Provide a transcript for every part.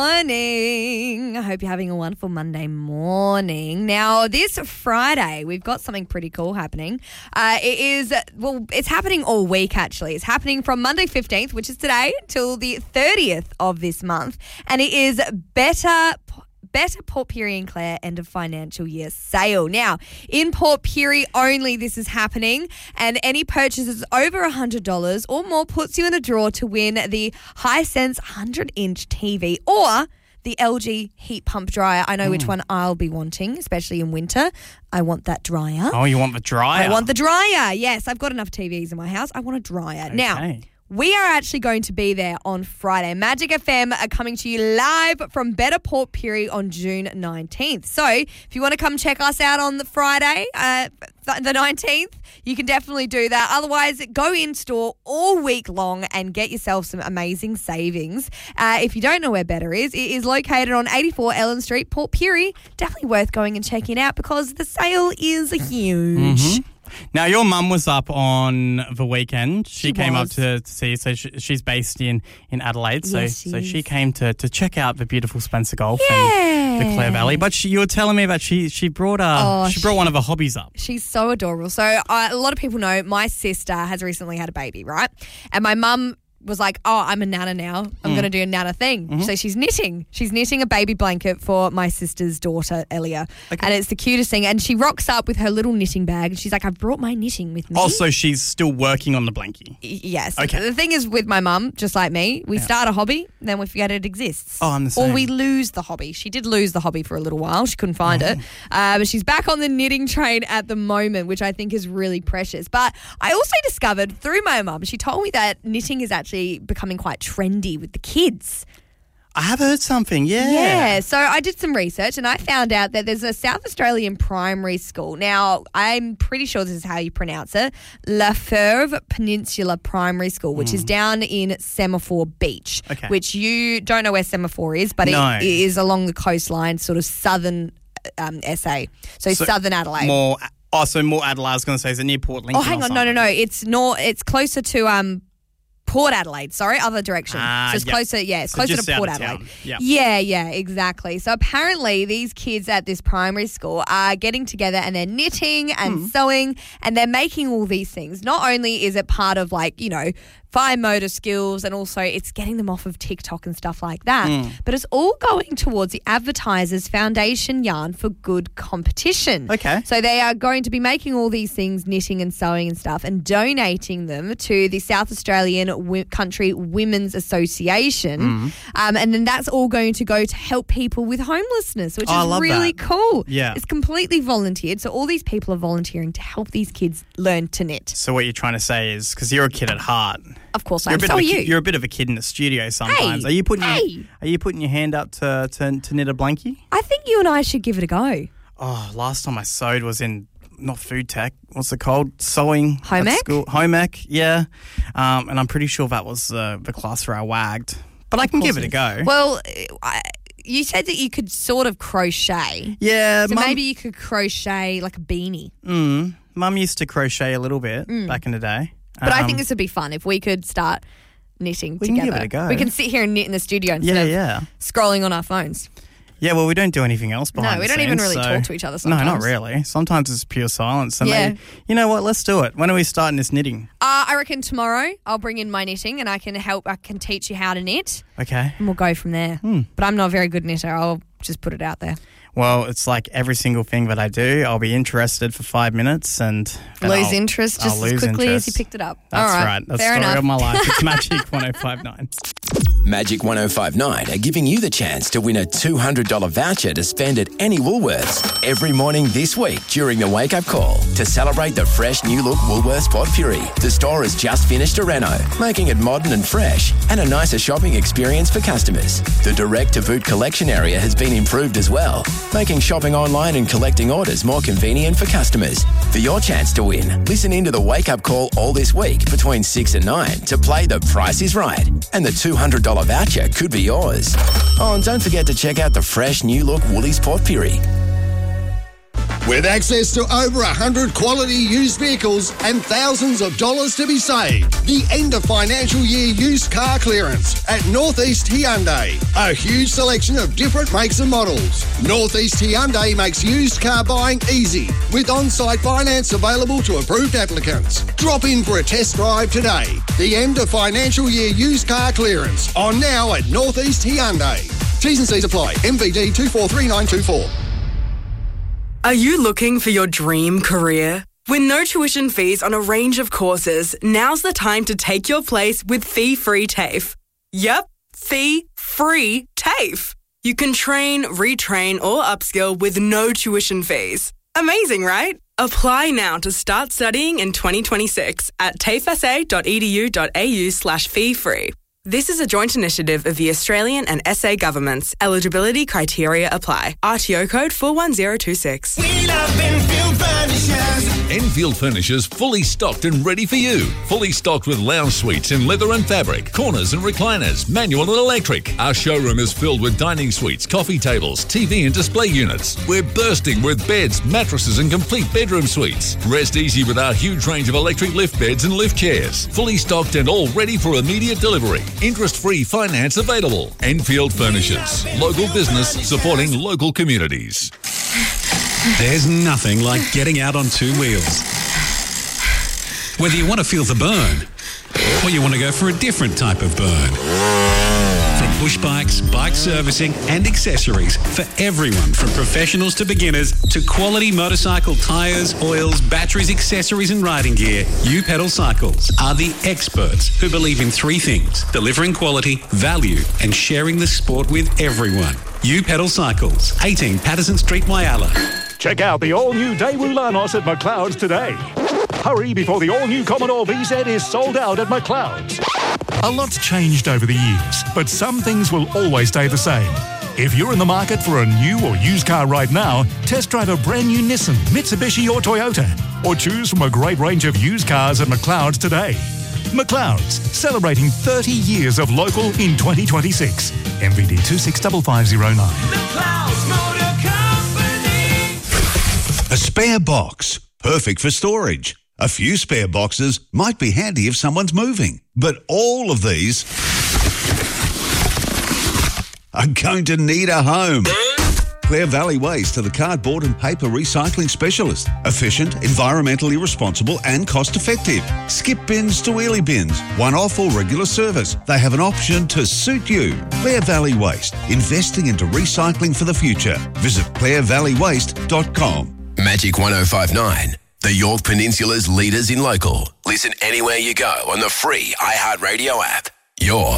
Morning. I hope you're having a wonderful Monday morning. Now, this Friday, we've got something pretty cool happening. It's happening all week, actually. It's happening from Monday 15th, which is today, till the 30th of this month. And it is Better Port Pirie and Clare end of financial year sale. Now, in Port Pirie only this is happening, and any purchases over $100 or more puts you in a draw to win the Hisense 100-inch TV or the LG heat pump dryer. I know which one I'll be wanting, especially in winter. I want that dryer. Oh, you want the dryer? I want the dryer. Yes, I've got enough TVs in my house. I want a dryer. Okay. Now, we are actually going to be there on Friday. Magic FM are coming to you live from Better Port Pirie on June 19th. So if you want to come check us out on the Friday, the 19th, you can definitely do that. Otherwise, go in store all week long and get yourself some amazing savings. If you don't know where Better is, it is located on 84 Ellen Street, Port Pirie. Definitely worth going and checking out because the sale is huge. Mm-hmm. Now, your mum was up on the weekend. She came up to see you. So she's based in Adelaide. So she came to check out the beautiful Spencer Gulf and the Clare Valley. But you were telling me that she brought one of her hobbies up. She's so adorable. So a lot of people know my sister has recently had a baby, right? And my mum was like, I'm a nana now. I'm going to do a nana thing. Mm-hmm. So she's knitting. She's knitting a baby blanket for my sister's daughter, Elia. Okay. And it's the cutest thing. And she rocks up with her little knitting bag. And she's like, I've brought my knitting with me. Oh, so she's still working on the blankie? Yes. Okay. The thing is with my mum, just like me, we start a hobby, then we forget it exists. Oh, I'm the same. Or we lose the hobby. She did lose the hobby for a little while. She couldn't find it. But she's back on the knitting train at the moment, which I think is really precious. But I also discovered through my mum, she told me that knitting is actually becoming quite trendy with the kids. I have heard something, Yeah, so I did some research and I found out that there's a South Australian primary school. Now, I'm pretty sure this is how you pronounce it, La Feuve Peninsula Primary School, which is down in Semaphore Beach, which you don't know where Semaphore is, but it is along the coastline, sort of southern SA, so southern Adelaide. More Adelaide, I was going to say, is it near Port Lincoln? Oh, hang on, no, it's closer to Port Adelaide, other direction. So it's closer, it's closer to Port Adelaide. Yep. Yeah, exactly. So apparently these kids at this primary school are getting together and they're knitting and sewing and they're making all these things. Not only is it part of fine motor skills and also it's getting them off of TikTok and stuff like that, but it's all going towards the Advertisers Foundation Yarn for Good competition. Okay. So they are going to be making all these things, knitting and sewing and stuff, and donating them to the South Australian Country Women's Association. And then that's all going to go to help people with homelessness, which is really cool. Yeah. It's completely volunteered. So all these people are volunteering to help these kids learn to knit. So what you're trying to say is, because you're a kid at heart. Of course I am. So are you. You're a bit of a kid in the studio sometimes. Are you putting your hand up to knit a blankie? I think you and I should give it a go. Oh, last time I sewed was in not food tech. What's it called? Sewing. Home ec? Home ec, yeah. And I'm pretty sure that was the class where I wagged. But I can give it a go. Well, you said that you could sort of crochet. Yeah. So maybe you could crochet like a beanie. Mum used to crochet a little bit back in the day. But I think this would be fun if we could start knitting together. We can give it a go. We can sit here and knit in the studio instead of scrolling on our phones. Yeah, well, we don't do anything else behind the scenes. No, we don't even really talk to each other sometimes. No, not really. Sometimes it's pure silence. And you know what? Let's do it. When are we starting this knitting? I reckon tomorrow I'll bring in my knitting and I can teach you how to knit. Okay. And we'll go from there. But I'm not a very good knitter. I'll just put it out there. Well, it's like every single thing that I do, I'll be interested for 5 minutes and lose interest just as quickly as you picked it up. That's right. That's the story of my life. It's Magic 105.9. Magic 105.9 are giving you the chance to win a $200 voucher to spend at any Woolworths every morning this week during the Wake Up Call. To celebrate the fresh new look Woolworths Port Pirie, the store has just finished a reno, making it modern and fresh and a nicer shopping experience for customers. The direct-to-boot collection area has been improved as well, making shopping online and collecting orders more convenient for customers. For your chance to win, listen into the Wake Up Call all this week between 6 and 9 to play The Price is Right, and the $200 voucher could be yours. Oh, and don't forget to check out the fresh new look Woolies Port Pirie. With access to over 100 quality used vehicles and thousands of dollars to be saved. The end of financial year used car clearance at Northeast Hyundai. A huge selection of different makes and models. Northeast Hyundai makes used car buying easy with on-site finance available to approved applicants. Drop in for a test drive today. The end of financial year used car clearance on now at Northeast Hyundai. T's and C's apply. MVD 243924. Are you looking for your dream career? With no tuition fees on a range of courses, now's the time to take your place with fee-free TAFE. Yep, fee-free TAFE. You can train, retrain or upskill with no tuition fees. Amazing, right? Apply now to start studying in 2026 at tafesa.edu.au/fee-free. This is a joint initiative of the Australian and SA governments. Eligibility criteria apply. RTO code 41026. We love Enfield Furnishers. Enfield Furnishers fully stocked and ready for you. Fully stocked with lounge suites in leather and fabric, corners and recliners, manual and electric. Our showroom is filled with dining suites, coffee tables, TV and display units. We're bursting with beds, mattresses and complete bedroom suites. Rest easy with our huge range of electric lift beds and lift chairs. Fully stocked and all ready for immediate delivery. Interest-free finance available. Enfield Furnishers. Local business supporting local communities. There's nothing like getting out on two wheels. Whether you want to feel the burn or you want to go for a different type of burn. From push bikes, bike servicing and accessories for everyone from professionals to beginners to quality motorcycle tyres, oils, batteries, accessories and riding gear, U Pedal Cycles are the experts who believe in three things: delivering quality, value and sharing the sport with everyone. U Pedal Cycles, 18 Patterson Street, Whyalla. Check out the all-new Daewoo Lanos at McLeod's today. Hurry before the all-new Commodore VZ is sold out at McLeod's. A lot's changed over the years, but some things will always stay the same. If you're in the market for a new or used car right now, test drive a brand new Nissan, Mitsubishi or Toyota, or choose from a great range of used cars at McLeod's today. McLeod's, celebrating 30 years of local in 2026. MVD 265509. McLeod's Motor Company. A spare box, perfect for storage. A few spare boxes might be handy if someone's moving, but all of these are going to need a home. Clare Valley Waste are the cardboard and paper recycling specialist. Efficient, environmentally responsible and cost-effective. Skip bins to wheelie bins, one-off or regular service. They have an option to suit you. Clare Valley Waste, investing into recycling for the future. Visit clarevalleywaste.com. Magic 105.9, the York Peninsula's leaders in local. Listen anywhere you go on the free iHeartRadio app. Your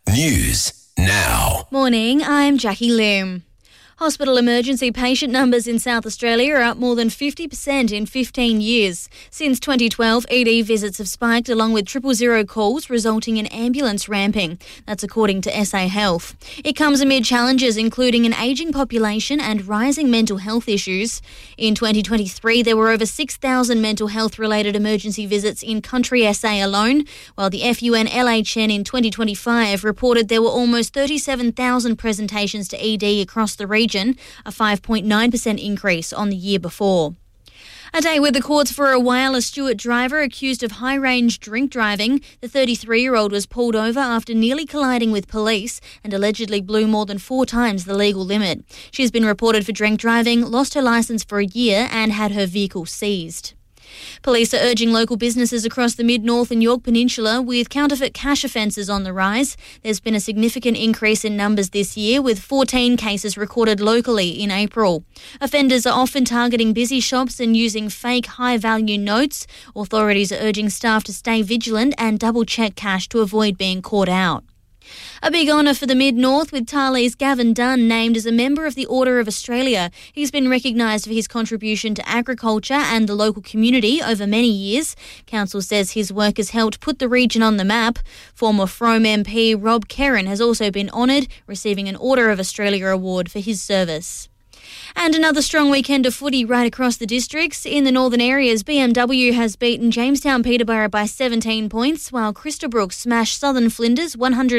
news now. Morning, I'm Jackie Lim. Hospital emergency patient numbers in South Australia are up more than 50% in 15 years. Since 2012, ED visits have spiked along with 000 calls, resulting in ambulance ramping. That's according to SA Health. It comes amid challenges including an ageing population and rising mental health issues. In 2023, there were over 6,000 mental health-related emergency visits in country SA alone, while the FUN-LHN in 2025 reported there were almost 37,000 presentations to ED across the region, a 5.9% increase on the year before. A day with the courts for a Whyalla Stewart driver accused of high-range drink driving. The 33-year-old was pulled over after nearly colliding with police and allegedly blew more than 4 times the legal limit. She's been reported for drink driving, lost her licence for a year and had her vehicle seized. Police are urging local businesses across the Mid-North and York Peninsula with counterfeit cash offences on the rise. There's been a significant increase in numbers this year, with 14 cases recorded locally in April. Offenders are often targeting busy shops and using fake high-value notes. Authorities are urging staff to stay vigilant and double-check cash to avoid being caught out. A big honour for the Mid-North, with Tarlee's Gavin Dunn named as a member of the Order of Australia. He's been recognised for his contribution to agriculture and the local community over many years. Council says his work has helped put the region on the map. Former Frome MP Rob Kerrin has also been honoured, receiving an Order of Australia award for his service. And another strong weekend of footy right across the districts. In the northern areas, BMW has beaten Jamestown Peterborough by 17 points, while Christabrook smashed Southern Flinders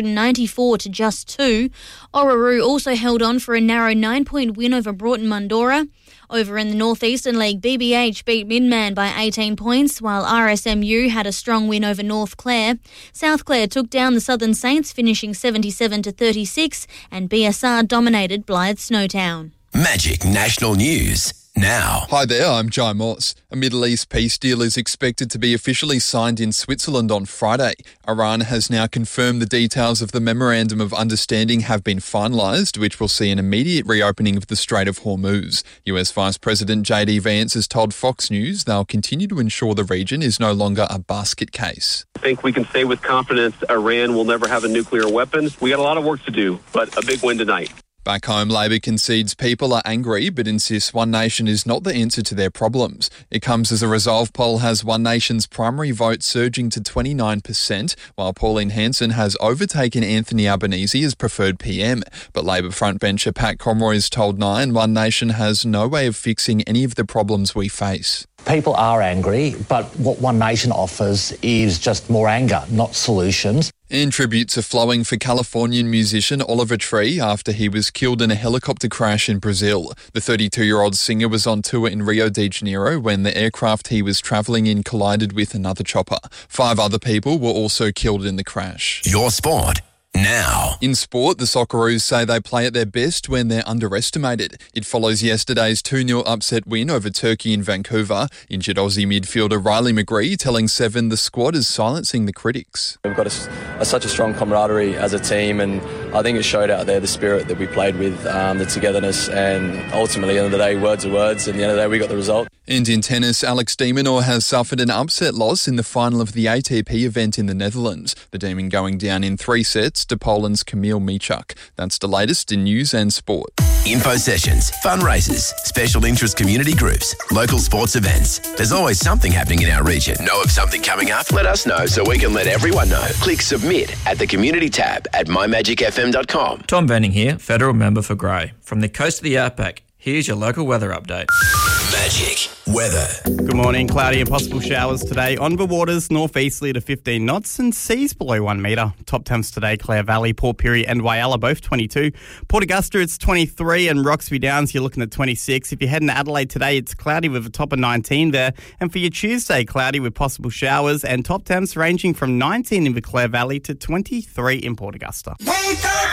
194 to just 2. Orroroo also held on for a narrow 9-point win over Broughton Mundora. Over in the Northeastern League, BBH beat Midman by 18 points, while RSMU had a strong win over North Clare. South Clare took down the Southern Saints, finishing 77 to 36, and BSR dominated Blythe Snowtown. Magic National News now. Hi there, I'm Jai Moss. A Middle East peace deal is expected to be officially signed in Switzerland on Friday. Iran has now confirmed the details of the Memorandum of Understanding have been finalised, which will see an immediate reopening of the Strait of Hormuz. US Vice President J.D. Vance has told Fox News they'll continue to ensure the region is no longer a basket case. I think we can say with confidence Iran will never have a nuclear weapon. We got a lot of work to do, but a big win tonight. Back home, Labor concedes people are angry but insists One Nation is not the answer to their problems. It comes as a Resolve poll has One Nation's primary vote surging to 29%, while Pauline Hanson has overtaken Anthony Albanese as preferred PM. But Labor frontbencher Pat Conroy has told Nine One Nation has no way of fixing any of the problems we face. People are angry, but what One Nation offers is just more anger, not solutions. And tributes are flowing for Californian musician Oliver Tree after he was killed in a helicopter crash in Brazil. The 32-year-old singer was on tour in Rio de Janeiro when the aircraft he was travelling in collided with another chopper. 5 other people were also killed in the crash. Your sport now. In sport, the Socceroos say they play at their best when they're underestimated. It follows yesterday's 2-0 upset win over Turkey in Vancouver. Injured Aussie midfielder Riley McGree telling Seven the squad is silencing the critics. We've got such a strong camaraderie as a team, and I think it showed out there the spirit that we played with, the togetherness, and ultimately, at the end of the day, words are words, and at the end of the day, we got the result. And in tennis, Alex de Minaur has suffered an upset loss in the final of the ATP event in the Netherlands. The Demon going down in 3 sets to Poland's Kamil Michuk. That's the latest in news and sport. Info sessions, fundraisers, special interest community groups, local sports events. There's always something happening in our region. Know of something coming up? Let us know so we can let everyone know. Click submit at the community tab at mymagicfm.com. Tom Venning here, federal member for Grey. From the coast to the outback, here's your local weather update. Magic weather. Good morning. Cloudy and possible showers today on the waters, northeasterly to 15 knots and seas below 1 metre. Top temps today, Clare Valley, Port Pirie and Whyalla both 22. Port Augusta, it's 23 and Roxby Downs, you're looking at 26. If you're heading to Adelaide today, it's cloudy with a top of 19 there. And for your Tuesday, cloudy with possible showers and top temps ranging from 19 in the Clare Valley to 23 in Port Augusta. Wake up!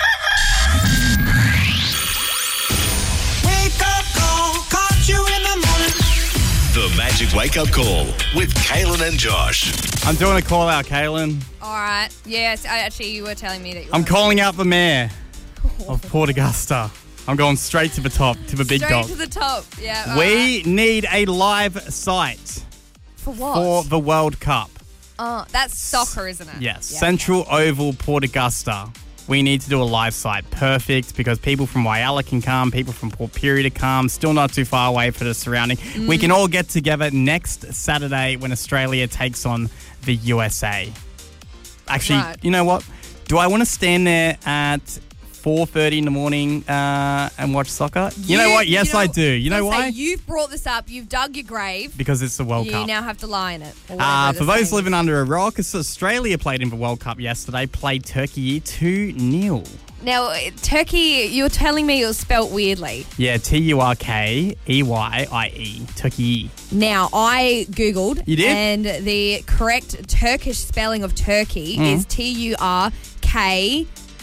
Wake up call, caught you in the morning. The Magic Wake Up Call with Kaylin and Josh. I'm doing a call out, Kaylin. All right. Yes, actually, you were telling me that you were. I'm calling out the mayor of Port Augusta. I'm going straight to the top, to the big dog. Straight to the top, yeah. We need a live site. For what? For the World Cup. Oh, that's soccer, isn't it? Yes. Yeah. Central Oval, Port Augusta. We need to do a live site. Perfect, because people from Whyalla can come, people from Port Pirie to come, still not too far away for the surrounding. We can all get together next Saturday when Australia takes on the USA. Actually, You know what? Do I want to stand there at 4:30 in the morning and watch soccer? You know what? Yes, I do. You know why? You've brought this up. You've dug your grave. Because it's the World Cup. You now have to lie in it. For those living under a rock, Australia played in the World Cup yesterday, played Turkey 2-0. Now, Turkey, you were telling me it was spelt weirdly. Yeah, Turkeyeye, Turkey. Now, I Googled. You did? And the correct Turkish spelling of turkey is Turkeye.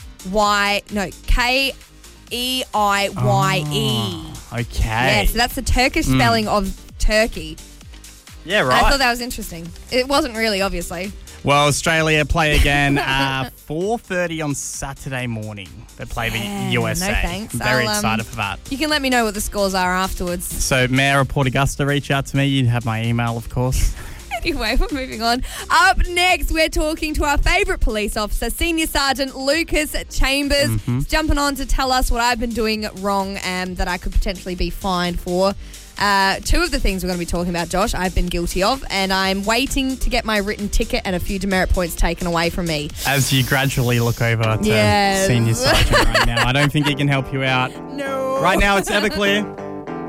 Okay. Yeah, so that's the Turkish spelling of turkey. Yeah, right. I thought that was interesting. It wasn't really, obviously. Well, Australia play again 4:30 on Saturday morning. They play the USA. No thanks. Very excited for that. You can let me know what the scores are afterwards. So, Mayor of Port Augusta, reach out to me. You have my email, of course. Anyway, we're moving on. Up next, we're talking to our favourite police officer, Senior Sergeant Lucas Chambers. He's jumping on to tell us what I've been doing wrong and that I could potentially be fined for. 2 of the things we're going to be talking about, Josh, I've been guilty of, and I'm waiting to get my written ticket and a few demerit points taken away from me. As you gradually look over to Senior Sergeant right now, I don't think he can help you out. No. Right now it's Everclear.